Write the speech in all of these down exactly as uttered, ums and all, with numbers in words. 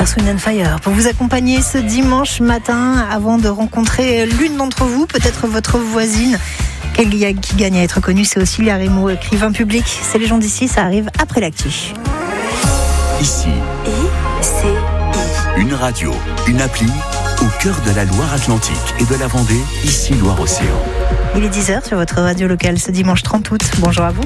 Earth, Wind and Fire pour vous accompagner ce dimanche matin avant de rencontrer l'une d'entre vous, peut-être votre voisine. Qui gagne à être connue, c'est aussi Léa Rémo, écrivain public. C'est les gens d'ici, ça arrive après l'actu. Ici, I C I. Une radio, une appli au cœur de la Loire-Atlantique et de la Vendée, ici Loire-Océan. Il est dix heures sur votre radio locale ce dimanche trente août. Bonjour à vous.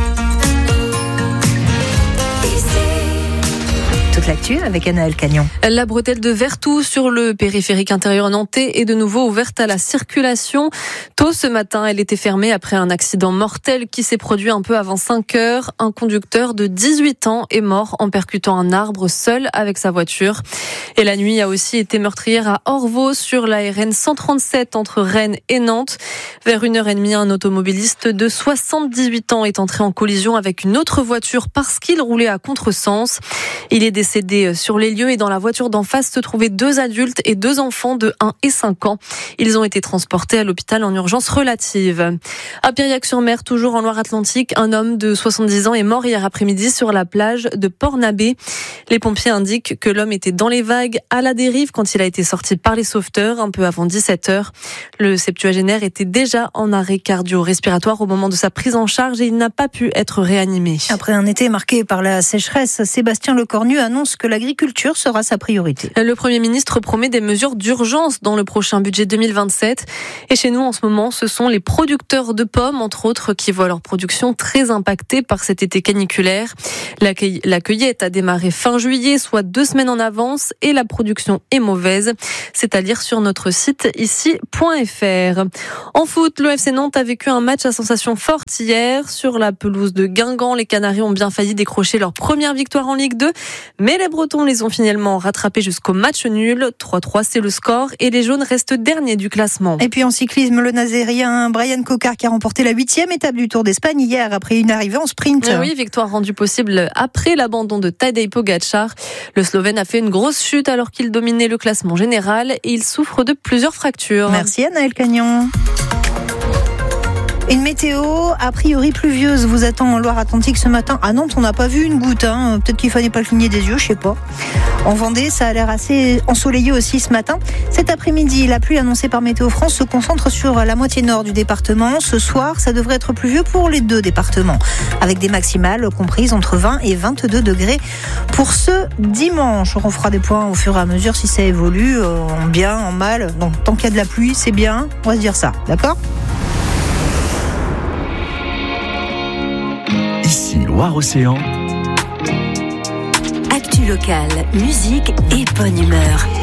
Toute l'actu avec Anaëlle Cagnon. La bretelle de Vertou sur le périphérique intérieur nantais est de nouveau ouverte à la circulation. Tôt ce matin, elle était fermée après un accident mortel qui s'est produit un peu avant cinq heures. Un conducteur de dix-huit ans est mort en percutant un arbre seul avec sa voiture. Et la nuit a aussi été meurtrière à Orvaux sur la R N cent trente-sept entre Rennes et Nantes. Vers une heure trente, un automobiliste de soixante-dix-huit ans est entré en collision avec une autre voiture parce qu'il roulait à contresens. Il est décédé sur les lieux et dans la voiture d'en face se trouvaient deux adultes et deux enfants de un et cinq ans. Ils ont été transportés à l'hôpital en urgence relative. À Piriac-sur-Mer, toujours en Loire-Atlantique, un homme de soixante-dix ans est mort hier après-midi sur la plage de Port-Nabé. Les pompiers indiquent que l'homme était dans les vagues, à la dérive quand il a été sorti par les sauveteurs un peu avant dix-sept heures. Le septuagénaire était déjà en arrêt cardio-respiratoire au moment de sa prise en charge et il n'a pas pu être réanimé. Après un été marqué par la sécheresse, Sébastien Lecornu annonce que l'agriculture sera sa priorité. Le Premier ministre promet des mesures d'urgence dans le prochain budget deux mille vingt-sept. Et chez nous, en ce moment, ce sont les producteurs de pommes, entre autres, qui voient leur production très impactée par cet été caniculaire. La, cueille- la cueillette a démarré fin juillet, soit deux semaines en avance, et la production est mauvaise. C'est à lire sur notre site ici point f r. En foot, le F C Nantes a vécu un match à sensation forte hier. Sur la pelouse de Guingamp, les Canaris ont bien failli décrocher leur première victoire en Ligue deux. Mais les Bretons les ont finalement rattrapés jusqu'au match nul. trois trois, c'est le score. Et les Jaunes restent derniers du classement. Et puis en cyclisme, le Nazérien Brian Cocard qui a remporté la huitième étape du Tour d'Espagne hier après une arrivée en sprint. Oui, victoire rendue possible après l'abandon de Tadej Pogačar. Le Slovène a fait une grosse chute alors qu'il dominait le classement général et il souffre de plusieurs fractures. Merci Anaëlle Cagnon. Une météo a priori pluvieuse vous attend en Loire-Atlantique ce matin. À Nantes, on n'a pas vu une goutte. Hein. Peut-être qu'il fallait pas cligner des yeux, je sais pas. En Vendée, ça a l'air assez ensoleillé aussi ce matin. Cet après-midi, la pluie annoncée par Météo France se concentre sur la moitié nord du département. Ce soir, ça devrait être pluvieux pour les deux départements, avec des maximales comprises entre vingt et vingt-deux degrés pour ce dimanche. On fera des points au fur et à mesure si ça évolue, en bien, en mal. Donc, tant qu'il y a de la pluie, c'est bien. On va se dire ça, d'accord ? Ici Loire-Océan. Actu locale, musique et bonne humeur.